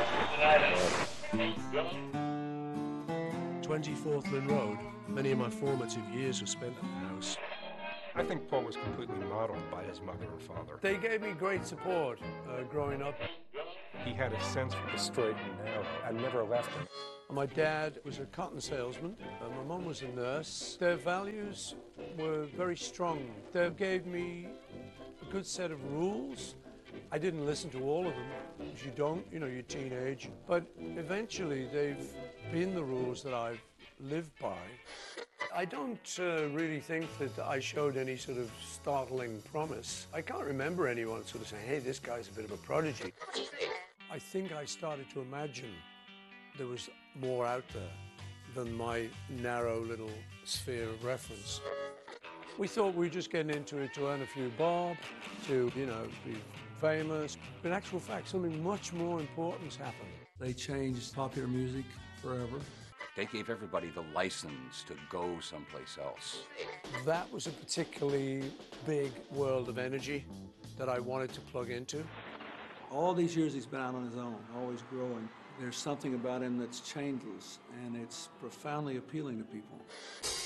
24th Lynn Road. Many of my formative years were spent at the house. I think Paul was completely modeled by his mother and father. They gave me great support growing up. He had a sense for the straight and narrow and never left him. My dad was a cotton salesman. My mum was a nurse. Their values were very strong. They gave me a good set of rules. I didn't listen to all of them, because you don't, you're teenage. But eventually they've been the rules that I've lived by. I don't really think that I showed any sort of startling promise. I can't remember anyone sort of saying, hey, this guy's a bit of a prodigy. I think I started to imagine there was more out there than my narrow little sphere of reference. We thought we were just getting into it to earn a few bob, to, be famous. But in actual fact, something much more important's happened. They changed popular music forever. They gave everybody the license to go someplace else. That was a particularly big world of energy that I wanted to plug into. All these years he's been out on his own, always growing. There's something about him that's changeless, and it's profoundly appealing to people.